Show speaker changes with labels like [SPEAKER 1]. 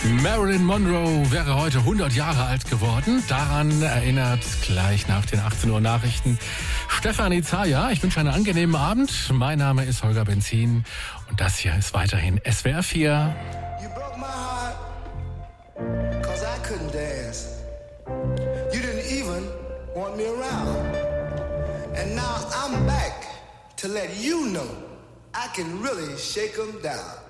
[SPEAKER 1] Marilyn Monroe wäre heute 100 Jahre alt geworden. Daran erinnert gleich nach den 18 Uhr Nachrichten Stefanie Zaja. Ich wünsche einen angenehmen Abend. Mein Name ist Holger Benzin und das hier ist weiterhin SWR 4.
[SPEAKER 2] You broke my heart, 'cause I couldn't dance. You didn't even want me around. And now I'm back to let you know I can really shake 'em down.